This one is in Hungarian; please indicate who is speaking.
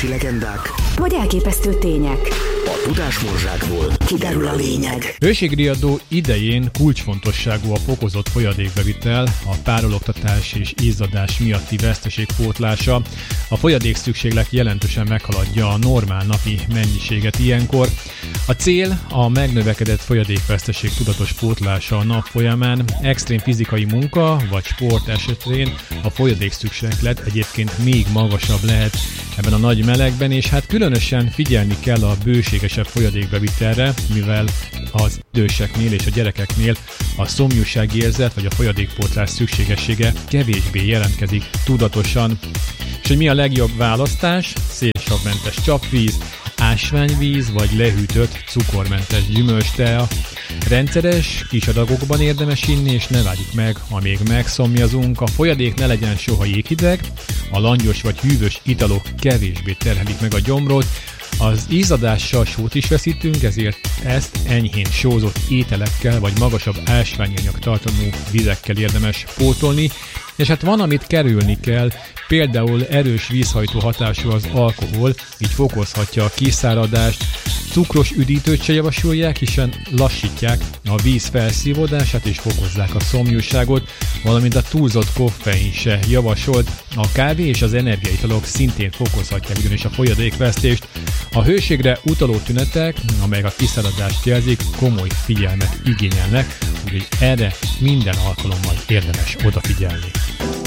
Speaker 1: orvosi legendák,
Speaker 2: vagy elképesztő tények.
Speaker 1: a tudásmorzsákból kiderül a lényeg.
Speaker 3: Hőségriadó idején kulcsfontosságú a fokozott folyadékbevitel, a párologtatás és izzadás miatti veszteség pótlása. A folyadék szükséglet jelentősen meghaladja a normál napi mennyiséget ilyenkor. A cél a megnövekedett folyadékveszteség tudatos pótlása a nap folyamán. Extrém fizikai munka vagy sport esetén a folyadék szükséglet egyébként még magasabb lehet ebben a nagy melegben, és hát különösen figyelni kell a bőségesebb folyadékbevitelre, mivel az időseknél és a gyerekeknél a szomjúságérzet vagy a folyadékpótlás szükségessége kevésbé jelentkezik tudatosan. És hogy mi a legjobb választás? Szénsavmentes csapvíz, ásványvíz vagy lehűtött cukormentes gyümölcstea. Rendszeres, kis adagokban érdemes inni, és ne várjuk meg, amíg megszomjazunk. A folyadék ne legyen soha jéghideg, a langyos vagy hűvös italok kevésbé terhelik meg a gyomrot, az ízadással sót is veszítünk, ezért ezt enyhén sózott ételekkel vagy magasabb ásványanyag tartalmú vizekkel érdemes pótolni, és hát van, amit kerülni kell, például erős vízhajtó hatású az alkohol, így fokozhatja a kiszáradást, cukros üdítőt se javasolják, hiszen lassítják a víz felszívódását és fokozzák a szomjúságot, valamint a túlzott koffein se javasolt. A kávé és az energiaitalok szintén fokozhatják ugyanis a folyadékvesztést. A hőségre utaló tünetek, amelyek a kiszáradást jelzik, komoly figyelmet igényelnek, úgyhogy erre minden alkalommal érdemes odafigyelni.